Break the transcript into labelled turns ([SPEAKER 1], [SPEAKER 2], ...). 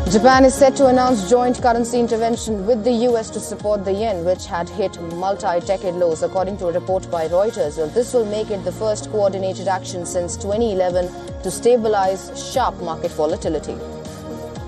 [SPEAKER 1] Japan is set to announce joint currency intervention with the US to support the yen, which had hit multi-decade lows, according to a report by Reuters. Well, this will make it the first coordinated action since 2011 to stabilize sharp market volatility.